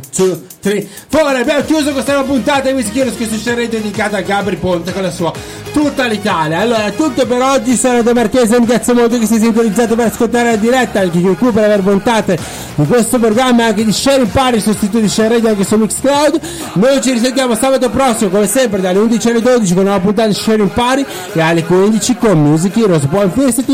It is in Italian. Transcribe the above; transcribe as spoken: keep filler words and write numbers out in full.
two, three, four. Abbiamo chiuso questa nuova puntata di Music Heroes, questo show radio dedicata a Gabri Ponte con la sua Tutta l'Italia. Allora, è tutto per oggi. Sono Da Marchese, ringrazio molto che siete sintonizzati per ascoltare la diretta, anche Q Q per aver puntate di questo programma, anche di Sharing Party, sostituto di Share Radio anche su Mixcloud. Noi ci risentiamo sabato prossimo, come sempre, dalle undici alle dodici con una nuova puntata di Sharing Party e alle quindici con Music Heroes. Buon festival.